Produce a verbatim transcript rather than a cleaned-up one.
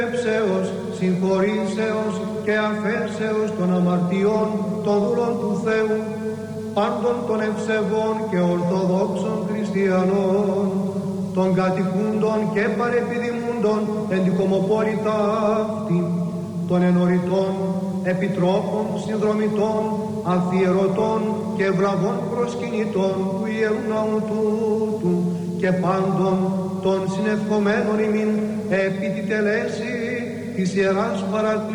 Συγχωρήσεως και αφέσεως των αμαρτιών των δούλων του Θεού, πάντων των ευσεβών και ορθοδόξων χριστιανών, των κατοικούντων και παρεπιδημούντων εν τη κομοπόλητα αυτή, των ενωρητών, επιτρόπων, συνδρομητών, αφιερωτών και βραβών προσκυνητών του Ιερού Ναού τούτου και πάντων των συνευχομένων ημίν επί τη τελέση της Ιεράς Παρακλήσεως